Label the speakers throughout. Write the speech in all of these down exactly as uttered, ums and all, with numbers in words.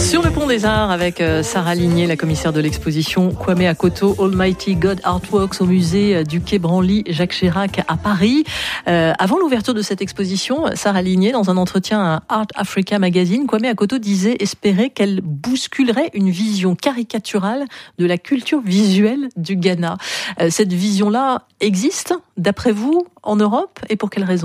Speaker 1: Sur le pont des Arts avec Sarah Ligné, la commissaire de l'exposition Kwame Akoto Almighty God Artworks au musée du Quai Branly Jacques Chirac à Paris. Euh, avant l'ouverture de cette exposition, Sarah Ligné, dans un entretien à Art Africa Magazine, Kwame Akoto disait espérer qu'elle bousculerait une vision caricaturale de la culture visuelle du Ghana. Euh, cette vision-là existe, d'après vous, en Europe, et pour quelles raisons ?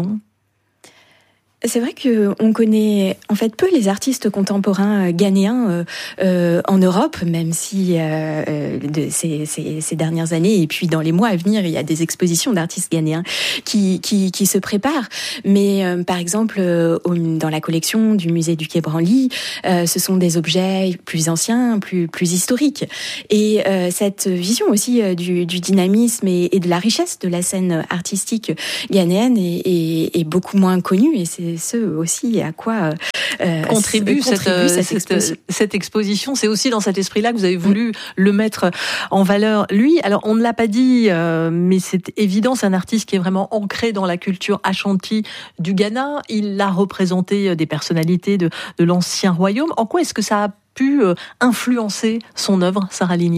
Speaker 2: C'est vrai que on connaît en fait peu les artistes contemporains ghanéens euh, euh, en Europe, même si euh, de ces, ces, ces dernières années et puis dans les mois à venir, il y a des expositions d'artistes ghanéens qui qui, qui se préparent. Mais euh, par exemple, euh, dans la collection du musée du Quai Branly, euh, ce sont des objets plus anciens, plus plus historiques. Et euh, cette vision aussi euh, du, du dynamisme et, et de la richesse de la scène artistique ghanéenne est, est, est beaucoup moins connue. Et c'est ce aussi à quoi euh,
Speaker 1: contribue, cette, contribue cette, cette, exposition. cette exposition. C'est aussi dans cet esprit-là que vous avez voulu mmh. le mettre en valeur. Lui, alors on ne l'a pas dit, euh, mais c'est évident, c'est un artiste qui est vraiment ancré dans la culture Ashanti du Ghana. Il a représenté des personnalités de, de l'ancien royaume. En quoi est-ce que ça a pu influencer son œuvre, Sarah Ligné ?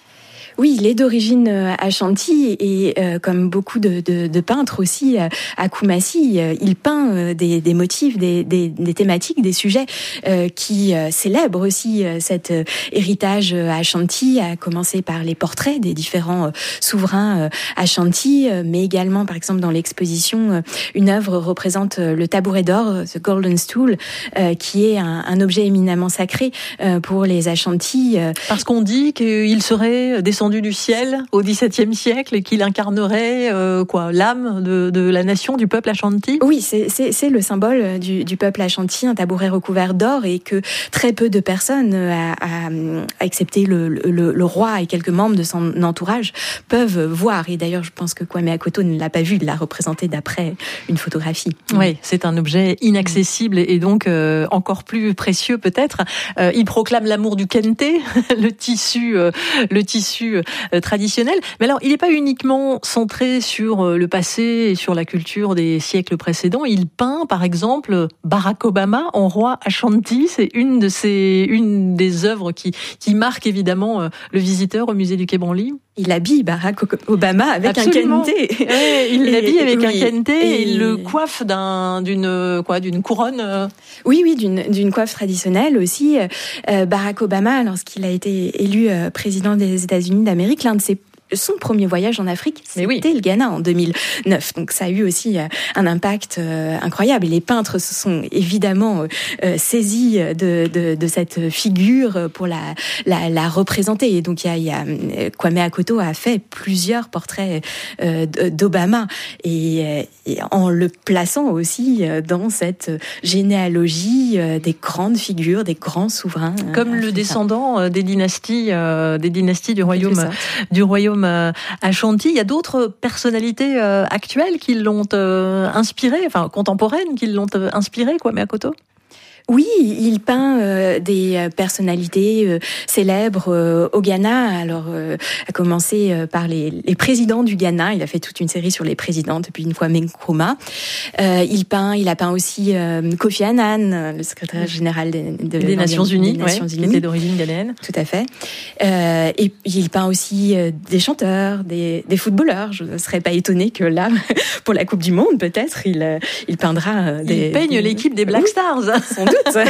Speaker 2: Oui, il est d'origine Ashanti et euh, comme beaucoup de, de, de peintres aussi euh, à Kumasi, euh, il peint euh, des, des motifs, des, des, des thématiques, des sujets euh, qui euh, célèbrent aussi euh, cet euh, héritage Ashanti, à commencer par les portraits des différents euh, souverains euh, Ashanti, euh, mais également par exemple dans l'exposition, euh, une œuvre représente euh, le tabouret d'or, The Golden Stool, euh, qui est un, un objet éminemment sacré euh, pour les Ashanti. Euh,
Speaker 1: Parce qu'on dit qu'il serait descendu du ciel au dix-septième siècle et qu'il incarnerait euh, quoi, l'âme de, de la nation, du peuple Ashanti.
Speaker 2: Oui, c'est, c'est, c'est le symbole du, du peuple Ashanti, un tabouret recouvert d'or, et que très peu de personnes, à, à, à excepté le, le, le roi et quelques membres de son entourage, peuvent voir. Et d'ailleurs, je pense que Kwame Akoto ne l'a pas vu, il l'a représenté d'après une photographie.
Speaker 1: Oui, c'est un objet inaccessible et donc euh, encore plus précieux peut-être. Euh, il proclame l'amour du kente, le tissu, euh, le tissu traditionnel. Mais alors, il n'est pas uniquement centré sur le passé et sur la culture des siècles précédents. Il peint, par exemple, Barack Obama en roi Ashanti. C'est une de ces, une des œuvres qui, qui marque évidemment le visiteur au musée du Quai Branly.
Speaker 2: Il habille Barack Obama avec
Speaker 1: Absolument.
Speaker 2: un kente.
Speaker 1: Ouais, il l'habille avec oui. un kente et,
Speaker 2: et
Speaker 1: il le coiffe d'un, d'une, quoi, d'une couronne.
Speaker 2: Oui, oui, d'une, d'une coiffe traditionnelle aussi. Euh, Barack Obama, lorsqu'il a été élu euh, président des États-Unis d'Amérique, l'un de ses son premier voyage en Afrique, c'était oui. le Ghana en deux mille neuf. Donc ça a eu aussi un impact incroyable. Et les peintres se sont évidemment saisis de, de, de cette figure pour la, la, la représenter. Et donc il y a, il y a Kwame Akoto a fait plusieurs portraits d'Obama et, et en le plaçant aussi dans cette généalogie des grandes figures, des grands souverains.
Speaker 1: Comme africains. Le descendant des dynasties, des dynasties du royaume, du royaume Ashanti. Il y a d'autres personnalités euh, actuelles qui l'ont euh, inspiré, enfin contemporaines, qui l'ont euh, inspiré, Kwame Akoto ?
Speaker 2: Oui, il peint euh, des personnalités euh, célèbres euh, au Ghana. Alors, euh, à commencer euh, par les, les présidents du Ghana. Il a fait toute une série sur les présidents depuis une fois Nkrumah. Euh, il peint, il a peint aussi euh, Kofi Annan, le secrétaire général de, de,
Speaker 1: des, Nations Unies,
Speaker 2: des Nations
Speaker 1: ouais,
Speaker 2: Unies,
Speaker 1: qui était d'origine ghanéenne.
Speaker 2: Tout à fait. Euh, et il peint aussi euh, des chanteurs, des, des footballeurs. Je ne serais pas étonnée que là, pour la Coupe du Monde, peut-être, il, euh, il peindra euh, des.
Speaker 1: Il peigne des... l'équipe des Black oui, Stars.
Speaker 2: Sans doute.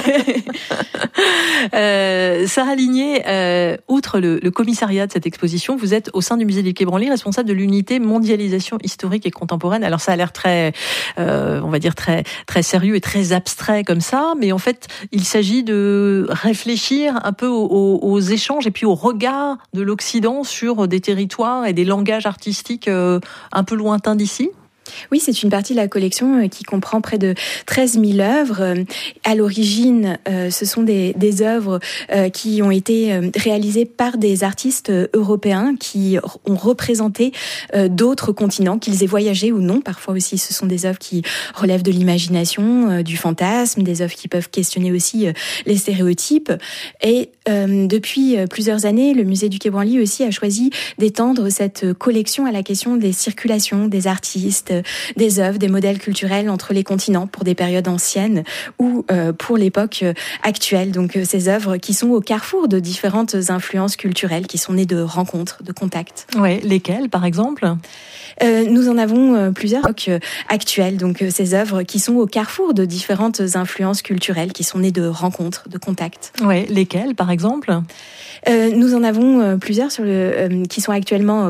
Speaker 1: euh, Sarah Ligné, euh, outre le, le commissariat de cette exposition, vous êtes au sein du musée du Quai Branly responsable de l'unité mondialisation historique et contemporaine. Alors ça a l'air très, euh, on va dire très très sérieux et très abstrait comme ça, mais en fait il s'agit de réfléchir un peu aux, aux, aux échanges et puis au regard de l'Occident sur des territoires et des langages artistiques euh, un peu lointains d'ici.
Speaker 2: Oui, c'est une partie de la collection qui comprend près de treize mille œuvres. À l'origine, euh, ce sont des, des œuvres euh, qui ont été réalisées par des artistes européens qui ont représenté euh, d'autres continents, qu'ils aient voyagé ou non. Parfois aussi, ce sont des œuvres qui relèvent de l'imagination, euh, du fantasme, des œuvres qui peuvent questionner aussi euh, les stéréotypes. Et euh, depuis plusieurs années, le musée du Quai Branly aussi a choisi d'étendre cette collection à la question des circulations des artistes, des œuvres, des modèles culturels entre les continents pour des périodes anciennes ou euh, pour l'époque actuelle. Donc euh, ces œuvres qui sont au carrefour de différentes influences culturelles, qui sont nées de rencontres, de contacts.
Speaker 1: Ouais, lesquelles par exemple ?
Speaker 2: Euh, nous en avons euh, plusieurs euh, actuelles, donc euh, ces œuvres qui sont au carrefour de différentes influences culturelles, qui sont nées de rencontres, de contacts.
Speaker 1: Ouais, lesquelles par exemple ?
Speaker 2: Euh, nous en avons euh, plusieurs sur le, euh, qui sont actuellement